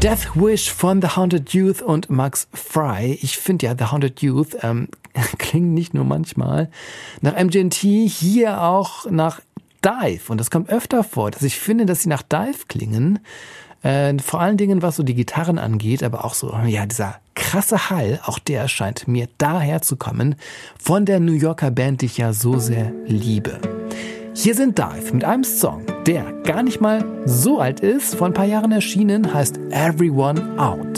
Death Wish von The Haunted Youth und Max Fry. Ich finde ja, The Haunted Youth klingt nicht nur manchmal nach MGMT, hier auch nach Dive. Und das kommt öfter vor, dass ich finde, dass sie nach Dive klingen. Vor allen Dingen, was so die Gitarren angeht, aber auch so, ja, dieser krasse Hall, auch der scheint mir daher zu kommen, von der New Yorker Band, die ich ja so sehr liebe. Hier sind Dive mit einem Song, der gar nicht mal so alt ist, vor ein paar Jahren erschienen, heißt Everyone Out.